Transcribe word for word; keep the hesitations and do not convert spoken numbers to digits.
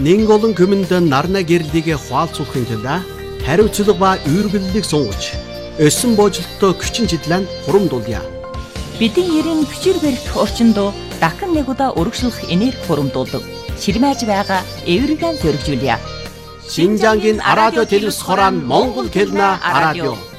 Нэн олон хүмүүнд нарна гэрлийг хуалцуулахын тулд хариуцлага ба үүргэллийг сунгаж, өсөн боожлолттой хүчин чиглэн хурамдуулъя. Бидний ерэн бичвэр барих орчиндөө дахин нэг удаа өргөжлөх энерги хурамдуулдаг. Ширмэж байгаа эвригэн зөргижүүлье. Шинжангийн радио телевиз хорон Монгол хэлнэ радио.